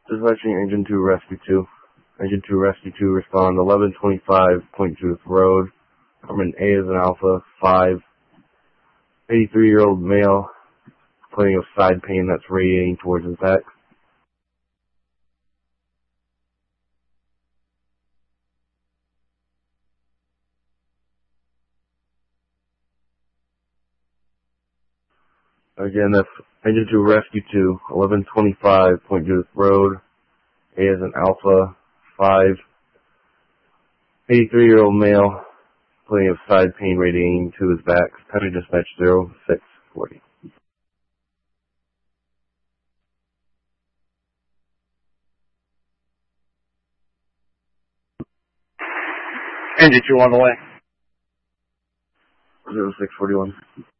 Dispatching Engine 2 Rescue 2. Engine 2 Rescue 2 respond 1125 Point Judith Road. Armin A is an Alpha 5. 83-year-old male complaining of side pain that's radiating towards his back. Again, that's Engine 2 Rescue 2, 1125 Point Judith Road. A is an Alpha 5. 83-year-old male complaining of side pain radiating to his back. Country Dispatch 0640. Engine 2 on the way. 0641.